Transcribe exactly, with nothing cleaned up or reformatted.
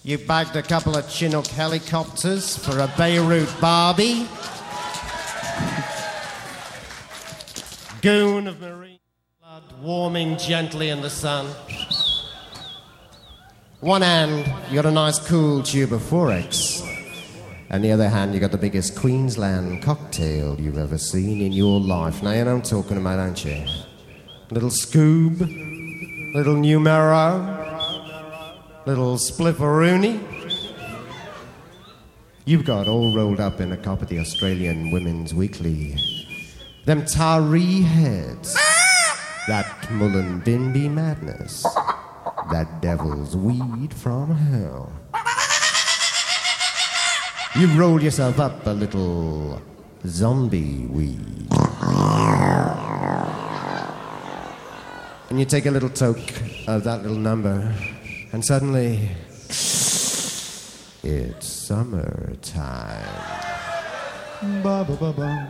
You bagged a couple of Chinook helicopters for a Beirut Barbie. Goon of marine blood warming gently in the sun. One hand, you got a nice cool tube of Forex. On the other hand, you got the biggest Queensland cocktail you've ever seen in your life. Now, you know what I'm talking about, don't you? Little Scoob, little Numero, little Splifferoony. You've got all rolled up in a copy of the Australian Women's Weekly. Them taree heads, that Mullumbimby madness, that devil's weed from hell. You roll yourself up a little zombie weed. And you take a little toke of that little number, and suddenly, it's summertime. Ba ba ba ba.